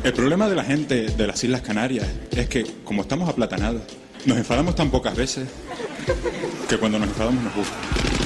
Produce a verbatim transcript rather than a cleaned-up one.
El problema de la gente de las Islas Canarias es que, como estamos aplatanados, nos enfadamos tan pocas veces que cuando nos enfadamos nos gusta.